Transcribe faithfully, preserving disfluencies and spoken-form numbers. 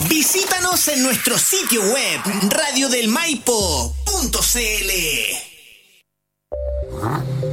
Visítanos en nuestro sitio web radio del maipo punto c l.